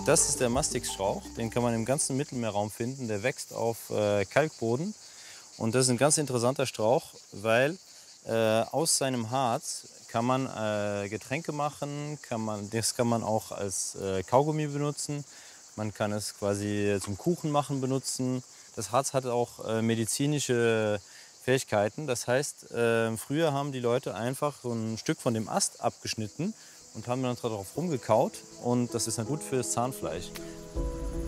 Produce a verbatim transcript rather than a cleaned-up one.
Das ist der Mastixstrauch, den kann man im ganzen Mittelmeerraum finden. Der wächst auf äh, Kalkboden und das ist ein ganz interessanter Strauch, weil äh, aus seinem Harz kann man äh, Getränke machen, kann man, das kann man auch als äh, Kaugummi benutzen, man kann es quasi zum Kuchen machen benutzen. Das Harz hat auch äh, medizinische Fähigkeiten. Das heißt, äh, früher haben die Leute einfach so ein Stück von dem Ast abgeschnitten und haben dann darauf rumgekaut und das ist dann gut fürs Zahnfleisch.